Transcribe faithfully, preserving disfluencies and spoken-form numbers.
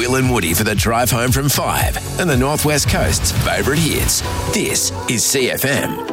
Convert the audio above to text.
Bill and Woody for the drive home from five and the Northwest Coast's favourite hits. This is C F M.